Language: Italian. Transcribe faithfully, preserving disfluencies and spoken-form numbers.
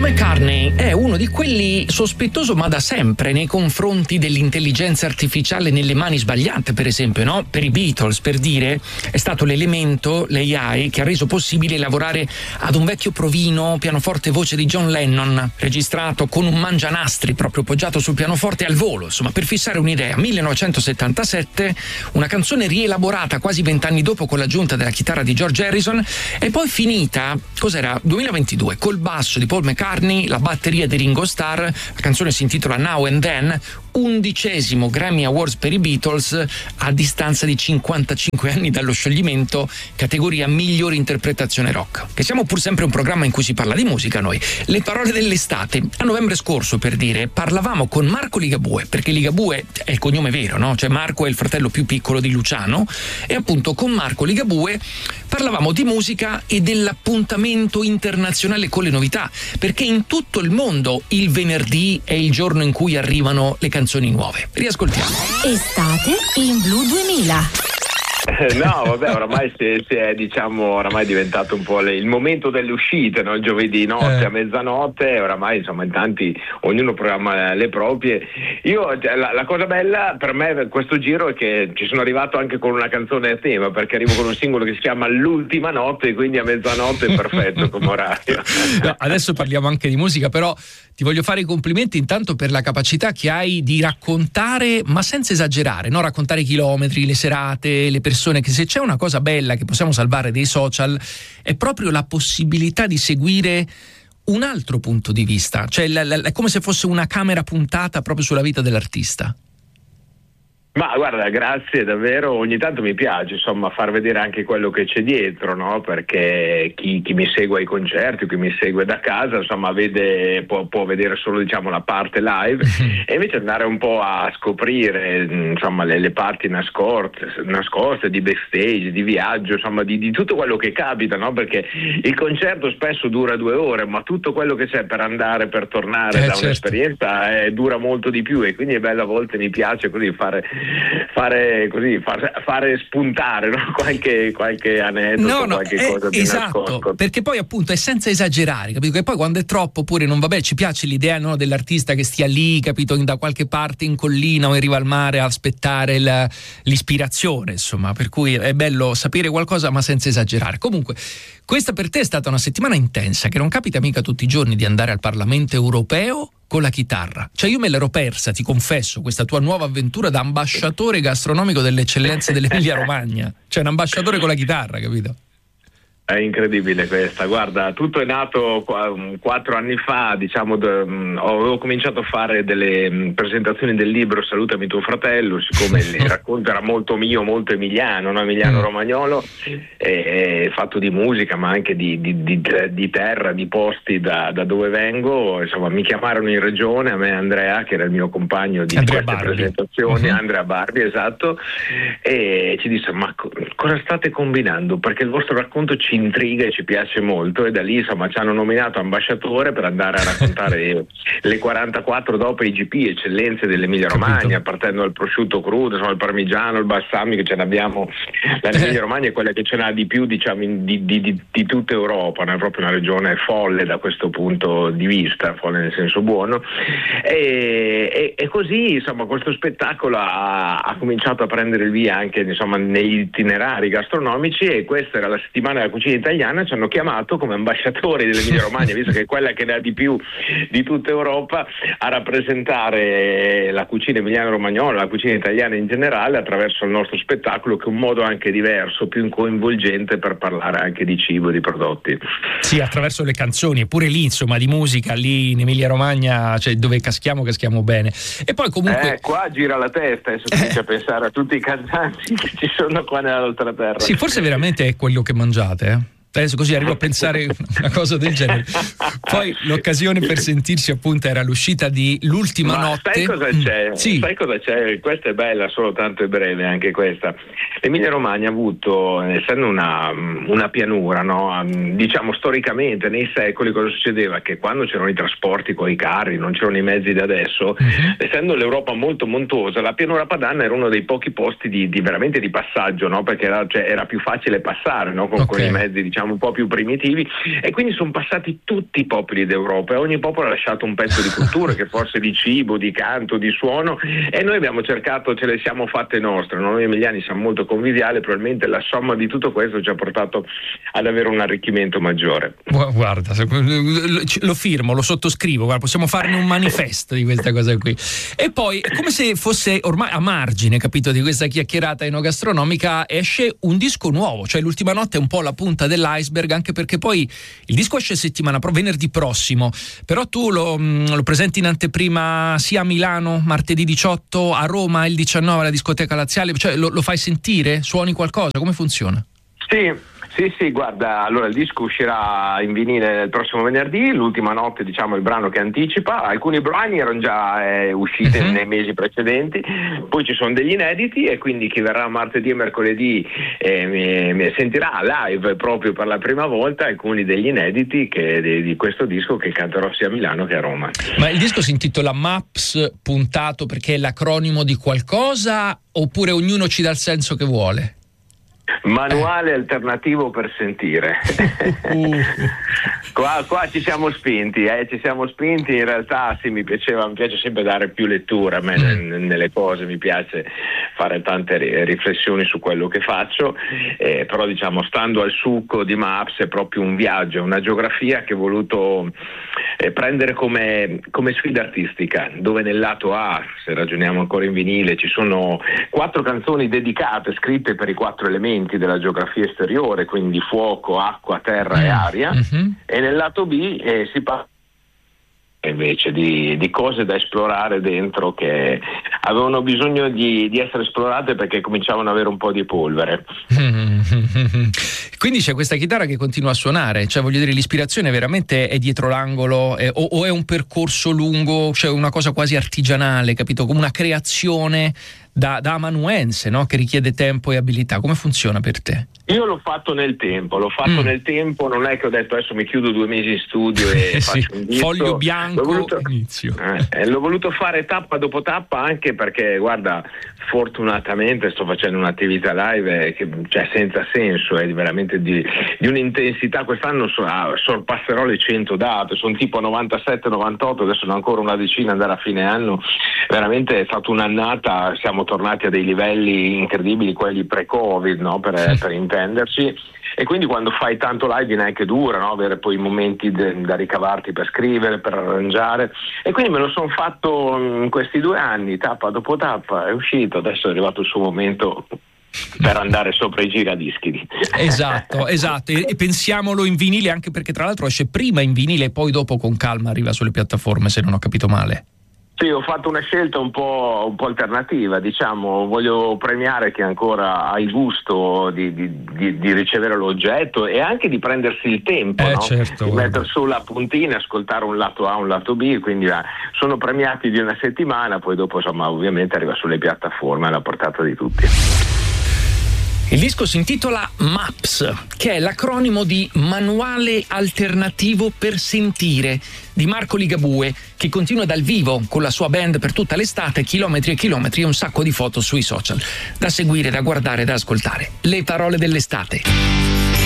McCartney è uno di quelli sospettoso ma da sempre nei confronti dell'intelligenza artificiale nelle mani sbagliate, per esempio, no? Per i Beatles, per dire, è stato l'elemento, l'A I, che ha reso possibile lavorare ad un vecchio provino pianoforte voce di John Lennon, registrato con un mangianastri proprio poggiato sul pianoforte al volo, insomma, per fissare un'idea. millenovecentosettantasette, una canzone rielaborata quasi vent'anni dopo con l'aggiunta della chitarra di George Harrison, e poi finita, cos'era, duemilaventidue, col basso di Paul McCartney, la batteria di Ringo Starr. La canzone si intitola Now and Then, undicesimo Grammy Awards per i Beatles a distanza di cinquantacinque anni dallo scioglimento, categoria migliore interpretazione rock. Che siamo pur sempre un programma in cui si parla di musica noi. Le parole dell'estate. A novembre scorso, per dire, parlavamo con Marco Ligabue, perché Ligabue è il cognome vero, no? Cioè Marco è il fratello più piccolo di Luciano, e appunto con Marco Ligabue parlavamo di musica e dell'appuntamento internazionale con le novità, perché in tutto il mondo il venerdì è il giorno in cui arrivano le canzoni nuove. Riascoltiamo. Estate in Blu duemila. No, vabbè, oramai si, si è, diciamo, oramai è diventato un po' le, il momento delle uscite, no? Il giovedì notte eh. a mezzanotte, oramai insomma in tanti, ognuno programma le proprie. Io, la, la cosa bella per me questo giro è che ci sono arrivato anche con una canzone a tema, perché arrivo con un singolo che si chiama L'ultima notte, quindi a mezzanotte è perfetto come orario. No, adesso parliamo anche di musica, però ti voglio fare i complimenti intanto per la capacità che hai di raccontare, ma senza esagerare, no? Raccontare i chilometri, le serate, le persone, che se c'è una cosa bella che possiamo salvare dei social è proprio la possibilità di seguire un altro punto di vista, cioè la, la, è come se fosse una camera puntata proprio sulla vita dell'artista. Ma guarda, grazie davvero, ogni tanto mi piace insomma far vedere anche quello che c'è dietro, no? Perché chi, chi mi segue ai concerti, chi mi segue da casa, insomma vede, può, può vedere solo diciamo la parte live e invece andare un po' a scoprire insomma le, le parti nascoste, nascoste di backstage, di viaggio, insomma di, di tutto quello che capita, no? Perché il concerto spesso dura due ore, ma tutto quello che c'è per andare, per tornare eh, da certo. un'esperienza eh, dura molto di più, e quindi è bello, a volte mi piace così fare fare così far, fare spuntare, no? qualche qualche aneddoto, no, no, qualche è, cosa di esatto, nascosto, perché poi appunto è senza esagerare, capito? Che poi quando è troppo pure non vabbè, ci piace l'idea, no, dell'artista che stia lì, capito, da qualche parte in collina o in riva al mare a aspettare la, l'ispirazione, insomma, per cui è bello sapere qualcosa ma senza esagerare. Comunque questa per te è stata una settimana intensa, che non capita mica tutti i giorni di andare al Parlamento europeo con la chitarra. Cioè io me l'ero persa, ti confesso, questa tua nuova avventura da ambasciatore gastronomico delle eccellenze dell'Emilia Romagna. Cioè un ambasciatore con la chitarra, capito? È incredibile questa, guarda, tutto è nato quattro anni fa, diciamo, d- ho cominciato a fare delle mh, presentazioni del libro Salutami tuo fratello, siccome il racconto era molto mio, molto emiliano, no? Emiliano Romagnolo, e, e fatto di musica ma anche di, di, di, di terra, di posti da, da dove vengo, insomma mi chiamarono in regione, a me e Andrea, che era il mio compagno di Andrea queste Barbi. presentazioni, Uh-huh. Andrea Barbi, esatto, e ci disse ma co- cosa state combinando, perché il vostro racconto ci intriga e ci piace molto, e da lì insomma ci hanno nominato ambasciatore per andare a raccontare le quarantaquattro dopo I G P, eccellenze dell'Emilia Romagna, partendo dal prosciutto crudo, insomma il parmigiano, il balsamico, che ce ne abbiamo, l'Emilia Romagna è quella che ce n'ha di più, diciamo, in, di, di, di, di tutta Europa, no? È proprio una regione folle da questo punto di vista, folle nel senso buono, e, e, e così insomma questo spettacolo ha, ha cominciato a prendere il via anche insomma negli itinerari gastronomici, e questa era la settimana della cucina italiana, ci hanno chiamato come ambasciatori dell'Emilia Romagna, visto che è quella che ne ha di più di tutta Europa, a rappresentare la cucina emiliano-romagnola, la cucina italiana in generale, attraverso il nostro spettacolo, che è un modo anche diverso, più coinvolgente per parlare anche di cibo e di prodotti. Sì, attraverso le canzoni, e pure lì insomma di musica, lì in Emilia Romagna, cioè dove caschiamo, caschiamo bene. E poi comunque Eh, qua gira la testa, adesso eh. comincia a pensare a tutti i cantanti che ci sono qua nell'altra terra. sì, forse veramente è quello che mangiate, eh? Adesso così arrivo a pensare una cosa del genere. Poi l'occasione per sentirsi appunto era l'uscita di L'ultima Ma notte. sai cosa c'è? Mm, sì. Sai cosa c'è? Questa è bella, solo tanto è breve anche questa. L'Emilia Romagna ha avuto, essendo una, una pianura, no? Diciamo storicamente nei secoli cosa succedeva? Che quando c'erano i trasporti con i carri, non c'erano i mezzi da adesso, uh-huh. essendo l'Europa molto montuosa, la pianura padana era uno dei pochi posti di, di veramente di passaggio, no? Perché era, cioè, era più facile passare, no? Con, okay. con i mezzi, diciamo, diciamo un po' più primitivi, e quindi sono passati tutti i popoli d'Europa e ogni popolo ha lasciato un pezzo di cultura, che fosse di cibo, di canto, di suono, e noi abbiamo cercato, ce le siamo fatte nostre. Noi emiliani siamo molto conviviali, probabilmente la somma di tutto questo ci ha portato ad avere un arricchimento maggiore. Guarda, lo firmo, lo sottoscrivo, guarda, possiamo farne un manifesto di questa cosa qui. E poi è come se fosse ormai a margine, capito, di questa chiacchierata enogastronomica, esce un disco nuovo, cioè L'ultima notte è un po' la punta dell'iceberg, anche perché poi il disco esce settimana venerdì prossimo, però tu lo, lo presenti in anteprima sia a Milano martedì diciotto, a Roma il diciannove alla discoteca Laziale, cioè lo, lo fai sentire? Suoni qualcosa? Come funziona? Sì, sì, sì, guarda, allora il disco uscirà in vinile il prossimo venerdì, L'ultima notte, diciamo, è il brano che anticipa. Alcuni brani erano già eh, usciti uh-huh. nei mesi precedenti, poi ci sono degli inediti, e quindi chi verrà martedì e mercoledì eh, mi, mi sentirà live proprio per la prima volta alcuni degli inediti che, di, di questo disco, che canterò sia a Milano che a Roma. Ma il disco si intitola Maps puntato perché è l'acronimo di qualcosa, oppure ognuno ci dà il senso che vuole? Manuale eh. alternativo per sentire. uh. qua, qua ci siamo spinti, eh, ci siamo spinti. In realtà sì, mi piaceva, mi piace sempre dare più lettura a me mm. nelle cose, mi piace fare tante riflessioni su quello che faccio, eh, però diciamo, stando al succo di Maps, è proprio un viaggio, una geografia che ho voluto eh, prendere come, come sfida artistica, dove nel lato A, se ragioniamo ancora in vinile, ci sono quattro canzoni dedicate, scritte per i quattro elementi della geografia esteriore, quindi fuoco, acqua, terra mm. e aria, mm-hmm. e nel lato B eh, si parla invece di, di cose da esplorare dentro, che avevano bisogno di, di essere esplorate perché cominciavano ad avere un po' di polvere. Quindi c'è questa chitarra che continua a suonare, cioè voglio dire, l'ispirazione veramente è dietro l'angolo, è, o, o è un percorso lungo, cioè una cosa quasi artigianale, capito? Come una creazione da, da amanuense, no? Che richiede tempo e abilità. Come funziona per te? Io l'ho fatto nel tempo, l'ho fatto mm. nel tempo, non è che ho detto adesso mi chiudo due mesi in studio e sì, faccio un disco. Foglio bianco, l'ho voluto, inizio. Eh, l'ho voluto fare tappa dopo tappa, anche perché, guarda, fortunatamente sto facendo un'attività live che, cioè, senza senso, è veramente di, di un'intensità. Quest'anno so, ah, sorpasserò le cento date, sono tipo novantasette novantotto, adesso sono ancora una decina andare a fine anno. Veramente è stata un'annata, siamo tornati a dei livelli incredibili, quelli pre-Covid, no? per, sì. per intenderci, e quindi quando fai tanto live neanche dura, no? Avere poi i momenti de, da ricavarti per scrivere, per arrangiare, e quindi me lo sono fatto in questi due anni, tappa dopo tappa, è uscito, adesso è arrivato il suo momento per andare sopra i giradischi. Esatto, esatto, e, e pensiamolo in vinile, anche perché tra l'altro esce prima in vinile e poi dopo con calma arriva sulle piattaforme, se non ho capito male. Sì, ho fatto una scelta un po', un po' alternativa, diciamo, voglio premiare chi ancora ha il gusto di, di, di, di ricevere l'oggetto e anche di prendersi il tempo, eh, no? certo, di mettere sulla puntina, ascoltare un lato A, un lato B, quindi eh, sono premiati di una settimana, poi dopo insomma ovviamente arriva sulle piattaforme alla portata di tutti. Il disco si intitola Maps, che è l'acronimo di Manuale alternativo per sentire, di Marco Ligabue, che continua dal vivo con la sua band per tutta l'estate, chilometri e chilometri e un sacco di foto sui social. Da seguire, da guardare, da ascoltare. Le parole dell'estate.